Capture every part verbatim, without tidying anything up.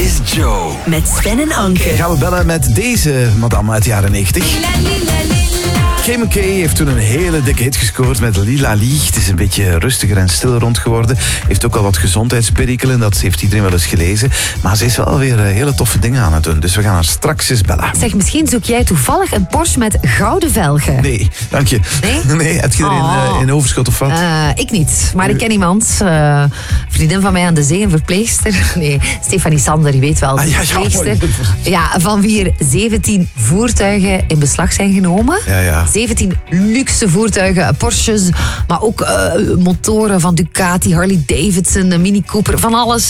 is Joe. Met Sven en Anke. Gaan we bellen met deze madame uit de jaren negentig. Kim K heeft toen een hele dikke hit gescoord met Lila Lee. Het is een beetje rustiger en stil rond geworden. Heeft ook al wat gezondheidsperikelen, dat heeft iedereen wel eens gelezen. Maar ze is wel weer hele toffe dingen aan het doen. Dus we gaan haar straks eens bellen. Zeg, misschien zoek jij toevallig een Porsche met gouden velgen. Nee, dank je. Nee? Nee, heb je er Oh. in, in overschot of wat? Uh, ik niet, maar ik ken iemand. Uh, vriendin van mij aan de zee, een verpleegster. Nee, Stefanie Sander, je weet wel, Ah, de ja, ja, verpleegster. mooi. Ja, van wie er zeventien voertuigen in beslag zijn genomen. Ja, ja. zeventien luxe voertuigen, Porsches, maar ook uh, motoren van Ducati, Harley Davidson, Mini Cooper, van alles.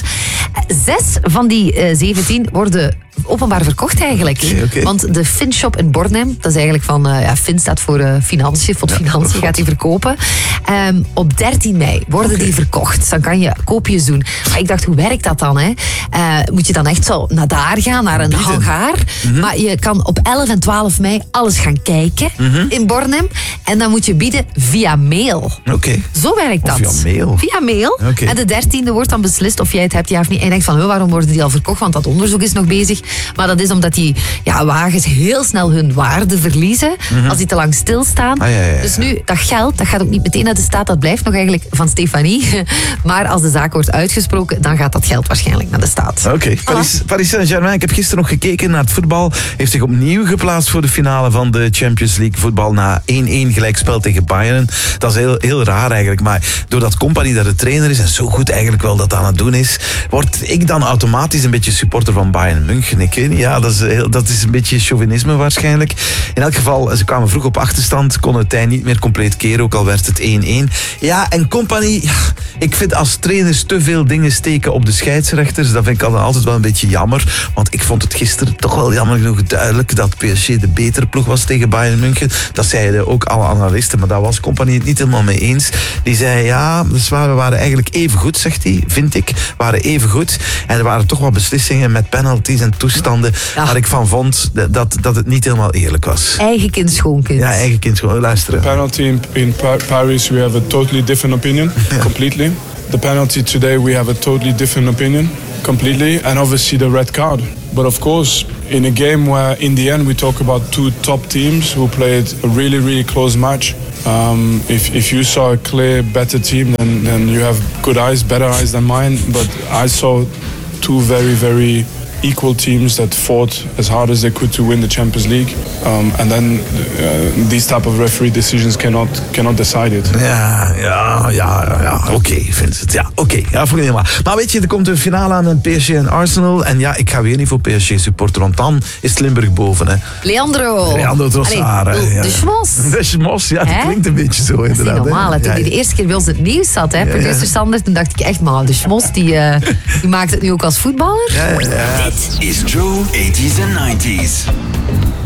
Zes van die uh, zeventien worden openbaar verkocht eigenlijk. Okay, okay. Want de Finshop in Bornem, dat is eigenlijk van, uh, ja, Fin staat voor uh, financiën, voor Ja, financiën gaat die verkopen. Um, op dertien mei worden Okay. die verkocht. Dan kan je koopjes doen. Maar ik dacht, hoe werkt dat dan? Hè? Uh, moet je dan echt zo naar daar gaan, naar een Bieden. hangaar? Mm-hmm. Maar je kan op elf en twaalf mei alles gaan kijken Mm-hmm. in Bornem. En dan moet je bieden via mail. Oké. Okay. Zo werkt dat. Of via mail? Via mail. Okay. En de dertiende wordt dan beslist of jij het hebt, ja of niet. En je denkt van, huh, waarom worden die al verkocht? Want dat onderzoek is nog bezig. Maar dat is omdat die ja, wagens heel snel hun waarde verliezen. Mm-hmm. Als die te lang stilstaan. Ah, ja, ja, ja. Dus nu, dat geld, dat gaat ook niet meteen naar de staat. Dat blijft nog eigenlijk van Stefanie. Maar als de zaak wordt uitgesproken, dan gaat dat geld waarschijnlijk naar de staat. Oké, okay. Paris, Paris Saint-Germain. Ik heb gisteren nog gekeken naar het voetbal. Heeft zich opnieuw geplaatst voor de finale van de Champions League voetbal na één-één gelijkspel tegen Bayern. Dat is heel, heel raar eigenlijk. Maar doordat Kompany daar de trainer is en zo goed eigenlijk wel dat aan het doen is, word ik dan automatisch een beetje supporter van Bayern München. Ik weet niet, ja, dat is, heel, dat is een beetje chauvinisme waarschijnlijk. In elk geval, ze kwamen vroeg op achterstand, kon het tij niet meer compleet keren, ook al werd het één-één. Ja, en Kompany, ja, ik vind als trainers te veel dingen steken op de scheidsrechters, dat vind ik altijd wel een beetje jammer, want ik vond het gisteren toch wel jammer genoeg duidelijk dat P S G de betere ploeg was tegen Bayern München. Dat zeiden ook alle analisten, maar daar was Kompany het niet helemaal mee eens. Die zei, ja, dus we waren eigenlijk even goed, zegt hij, vind ik, waren even goed. En er waren toch wel beslissingen met penalties en toestanden, ja, waar ik van vond dat, dat het niet helemaal eerlijk was. Eigen kind, schoonkind. Ja, eigen kind, gewoon luisteren. Penalty in, in Paris, we have a totally different opinion, yeah. completely. The penalty today, we have a totally different opinion, completely. And obviously the red card. But of course, in a game where in the end we talk about two top teams who played a really, really close match. Um, if, if you saw a clear, better team, then, then you have good eyes, better eyes than mine. But I saw two very, very equal teams that fought as hard as they could to win the Champions League. Um, and then uh, these type of referee decisions cannot, cannot decide it. Ja, ja, ja, ja. Oké, okay, Vincent. Ja, oké. Okay. Ja, volgens mij. Maar weet je, er komt een finale aan met P S G en Arsenal. En ja, ik ga weer niet voor P S G supporter, want dan is Limburg boven. Hè. Leandro. Leandro Trossard. Allee, ja. De Schmos. De Schmos, ja, dat klinkt een beetje zo inderdaad. Dat is niet normaal, hè. Toen ja, hij de eerste keer bij ons in het nieuws zat, hè, ja, producer ja. Sander, toen dacht ik echt, maar de Schmos, die, uh, die maakt het nu ook als voetballer. Ja, ja, ja. Dit is Joe, eighties en nineties.